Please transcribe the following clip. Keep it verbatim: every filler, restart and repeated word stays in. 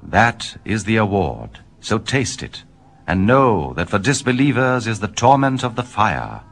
That is the award. So taste it, and know that for disbelievers is the torment of the fire.